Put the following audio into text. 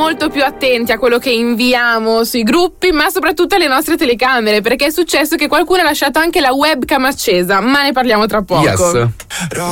molto più attenti a quello che inviamo sui gruppi, ma soprattutto alle nostre telecamere, perché è successo che qualcuno ha lasciato anche la webcam accesa, ma ne parliamo tra poco. Yes.